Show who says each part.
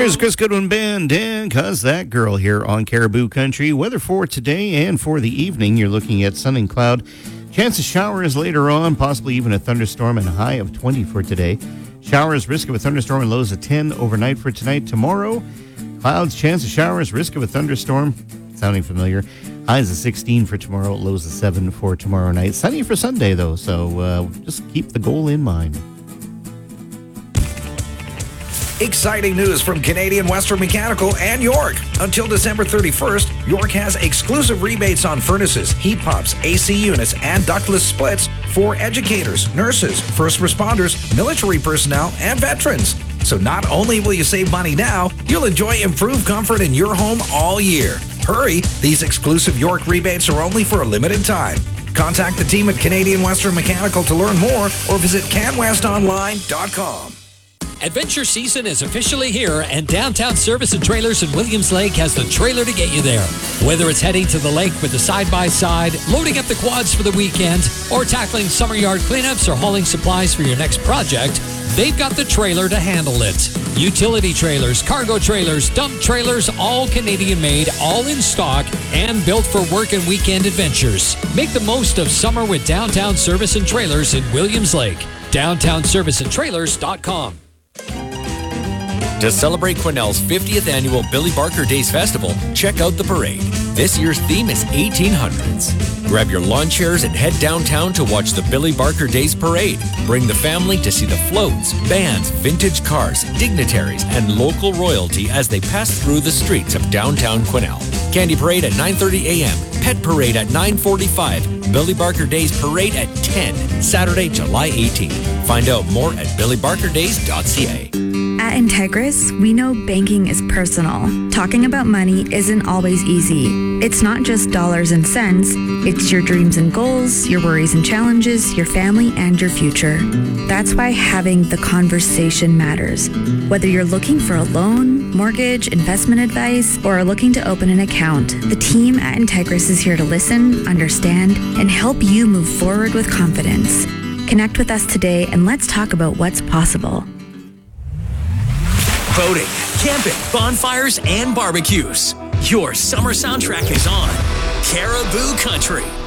Speaker 1: There's Chris Goodwin Band and Cause That Girl here on Caribou Country. Weather for today and for the evening, you're looking at sun and cloud. Chance of showers later on, possibly even a thunderstorm, and a high of 20 for today. Showers, risk of a thunderstorm, and lows of 10 overnight for tonight. Tomorrow, clouds, chance of showers, risk of a thunderstorm. Sounding familiar. Highs of 16 for tomorrow, lows of 7 for tomorrow night. Sunny for Sunday, though, so just keep the goal in mind.
Speaker 2: Exciting news from Canadian Western Mechanical and York. Until December 31st, York has exclusive rebates on furnaces, heat pumps, AC units, and ductless splits for educators, nurses, first responders, military personnel, and veterans. So not only will you save money now, you'll enjoy improved comfort in your home all year. Hurry, these exclusive York rebates are only for a limited time. Contact the team at Canadian Western Mechanical to learn more or visit canwestonline.com.
Speaker 3: Adventure season is officially here, and Downtown Service and Trailers in Williams Lake has the trailer to get you there. Whether it's heading to the lake with the side-by-side, loading up the quads for the weekend, or tackling summer yard cleanups or hauling supplies for your next project, they've got the trailer to handle it. Utility trailers, cargo trailers, dump trailers, all Canadian-made, all in stock, and built for work and weekend adventures. Make the most of summer with Downtown Service and Trailers in Williams Lake. DowntownServiceandTrailers.com.
Speaker 4: To celebrate Quesnel's 50th annual Billy Barker Days Festival, check out the parade. This year's theme is 1800s. Grab your lawn chairs and head downtown to watch the Billy Barker Days Parade. Bring the family to see the floats, bands, vintage cars, dignitaries, and local royalty as they pass through the streets of downtown Quesnel. Candy Parade at 9:30 a.m., Pet Parade at 9:45, Billy Barker Days Parade at 10, Saturday, July 18th. Find out more at billybarkerdays.ca.
Speaker 5: At Integris, we know banking is personal. Talking about money isn't always easy. It's not just dollars and cents. It's your dreams and goals, your worries and challenges, your family, and your future. That's why having the conversation matters. Whether you're looking for a loan, mortgage, investment advice, or are looking to open an account, the team at Integris is here to listen, understand, and help you move forward with confidence. Connect with us today and let's talk about what's possible.
Speaker 6: Boating, camping, bonfires, and barbecues. Your summer soundtrack is on Caribou Country.